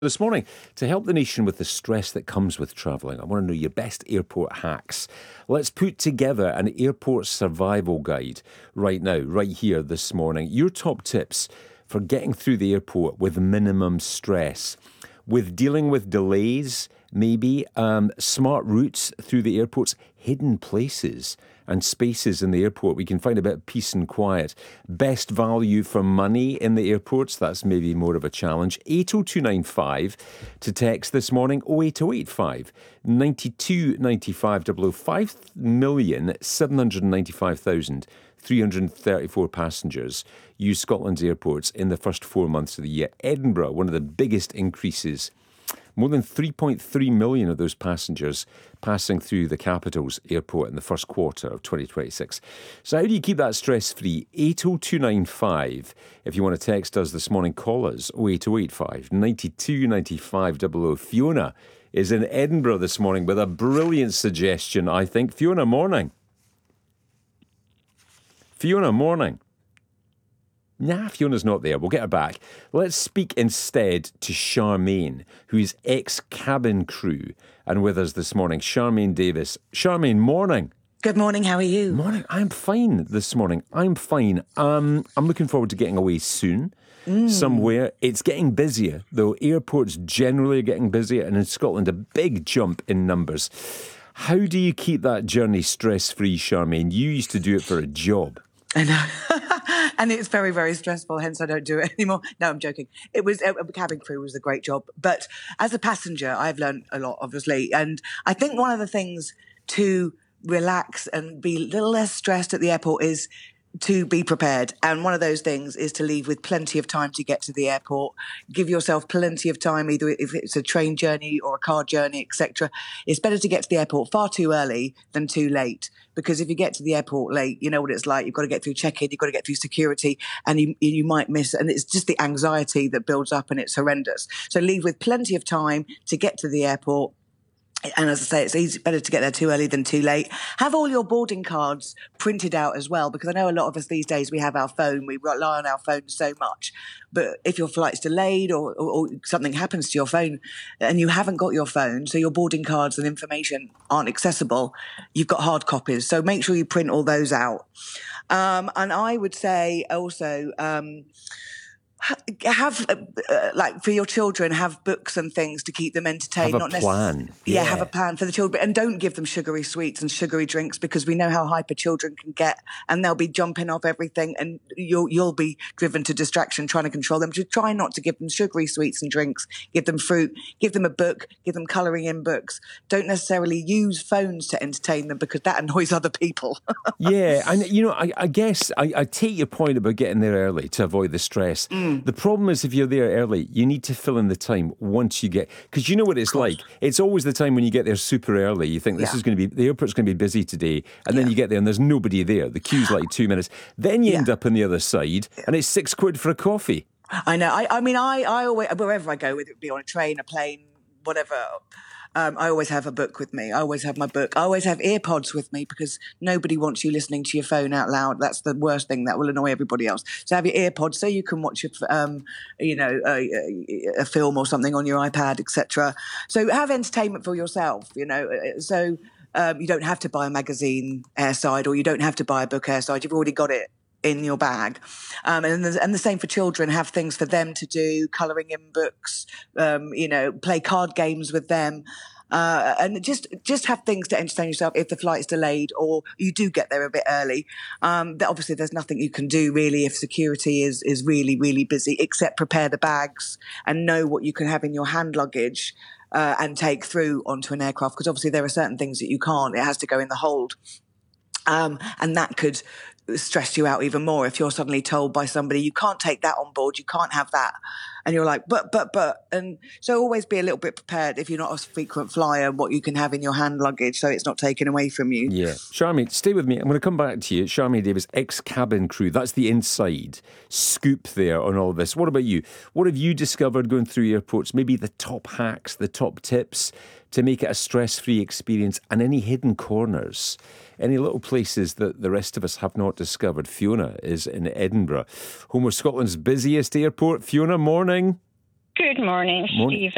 This morning, to help the nation with the stress that comes with travelling, I want to know your best airport hacks. Let's put together an airport survival guide right now, right here this morning. Your top tips for getting through the airport with minimum stress, with dealing with delays, maybe smart routes through the airports, hidden places and spaces in the airport. We can find a bit of peace and quiet. Best value for money in the airports, that's maybe more of a challenge. 80295 to text this morning, 08085 92 95 00. 5,795,334 passengers use Scotland's airports in the first 4 months of the year. Edinburgh, one of the biggest increases. More than 3.3 million of those passengers passing through the capital's airport in the first quarter of 2026. So how do you keep that stress-free? 80295. If you want to text us this morning, call us 08085 92 95 00. Fiona is in Edinburgh this morning with a brilliant suggestion, I think. Fiona, morning. Fiona, morning. Nah, Fiona's not there. We'll get her back. Let's speak instead to Charmaine, who is ex-cabin crew and with us this morning. Charmaine Davis. Charmaine, morning. Good morning, how are you? Morning. I'm fine this morning. I'm fine. I'm looking forward to getting away soon. Somewhere. It's getting busier, though. Airports generally are getting busier, and in Scotland, a big jump in numbers. How do you keep that journey stress-free, Charmaine? You used to do it for a job. I know. And it's very, very stressful, hence I don't do it anymore. No, I'm joking. It was, cabin crew was a great job. But as a passenger, I've learned a lot, obviously. And I think one of the things to relax and be a little less stressed at the airport is to be prepared. And one of those things is to leave with plenty of time to get to the airport. Give yourself plenty of time, either if it's a train journey or a car journey, etc. It's better to get to the airport far too early than too late. Because if you get to the airport late, you know what it's like. You've got to get through check-in, you've got to get through security, and you might miss. And it's just the anxiety that builds up, and it's horrendous. So leave with plenty of time to get to the airport. And as I say, it's better to get there too early than too late. Have all your boarding cards printed out as well, because I know a lot of us these days, we have our phone, we rely on our phone so much. But if your flight's delayed or something happens to your phone and you haven't got your phone, so your boarding cards and information aren't accessible, you've got hard copies. So make sure you print all those out. And I would say also, have like for your children, have books and things to keep them entertained. Have a plan. Yeah, have a plan for the children, and don't give them sugary sweets and sugary drinks, because we know how hyper children can get, and they'll be jumping off everything, and you'll be driven to distraction trying to control them. Just try not to give them sugary sweets and drinks. Give them fruit. Give them a book. Give them colouring in books. Don't necessarily use phones to entertain them, because that annoys other people. Yeah, and I guess I take your point about getting there early to avoid the stress. The problem is, if you're there early, you need to fill in the time once you get, because you know what it's like. It's always the time when you get there super early. You think this is going to be, the airport's going to be busy today, and then you get there and there's nobody there. The queue's like 2 minutes. Then you end up on the other side, and it's £6 for a coffee. I know. I mean, I always, wherever I go, whether it be on a train, a plane, whatever, I always have a book with me. I always have my book. I always have earpods with me, because nobody wants you listening to your phone out loud. That's the worst thing. That will annoy everybody else. So have your earpods so you can watch a film or something on your iPad, etc. So have entertainment for yourself, So you don't have to buy a magazine airside, or you don't have to buy a book airside. You've already got it in your bag. And the same for children. Have things for them to do, colouring in books, play card games with them. And just have things to entertain yourself if the flight's delayed or you do get there a bit early. Obviously, there's nothing you can do really if security is really, really busy, except prepare the bags and know what you can have in your hand luggage and take through onto an aircraft, because obviously there are certain things that you can't. It has to go in the hold. And that could stress you out even more if you're suddenly told by somebody, you can't take that on board, you can't have that. And you're like, but. And so always be a little bit prepared, if you're not a frequent flyer, what you can have in your hand luggage so it's not taken away from you. Yeah. Charmaine, stay with me. I'm going to come back to you. Charmaine Davis, ex-cabin crew. That's the inside scoop there on all this. What about you? What have you discovered going through airports? Maybe the top hacks, the top tips to make it a stress-free experience, and any hidden corners, any little places that the rest of us have not discovered. Fiona is in Edinburgh, home of Scotland's busiest airport. Fiona, morning. Good morning, Stephen.